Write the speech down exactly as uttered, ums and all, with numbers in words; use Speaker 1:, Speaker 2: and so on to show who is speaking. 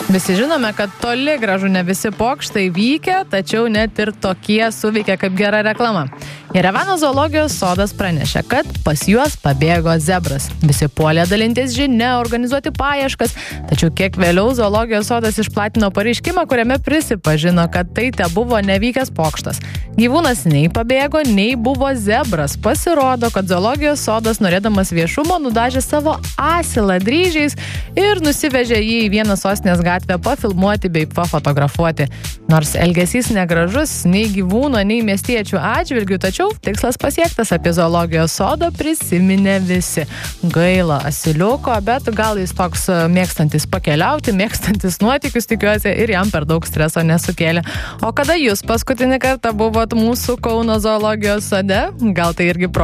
Speaker 1: Visi žinome, kad toli gražu ne visi pokštai vykę, tačiau net ir tokie suveikia kaip gera reklama. Jerevano zoologijos sodas pranešė, kad pas juos pabėgo zebras. Visi puolė dalintis žinia, organizuoti paieškas, tačiau kiek vėliau zoologijos sodas išplatino pareiškimą, kuriame prisipažino, kad tai te buvo nevykęs pokštas. Gyvūnas nei pabėgo, nei buvo zebras. Pasirodo, kad zoologijos sodas, norėdamas viešumo, nudažė savo asilą dryžiais ir nusivežė jį į vieną sostinės gatvę pafilmuoti bei pafotografuoti. Nors elgesys negražus nei gyvūno, nei miestiečių atžvilgių, tačiau tikslas pasiektas, apie zoologijos sodą prisiminė visi. Gaila asiliuko, bet gal jis toks mėgstantis pakeliauti, mėgstantis nuotykius, tikiuosi, ir jam per daug streso nesukėlė. O kada jūs paskutinį kartą buvot mūsų Kauno zoologijos sode? Gal tai irgi pro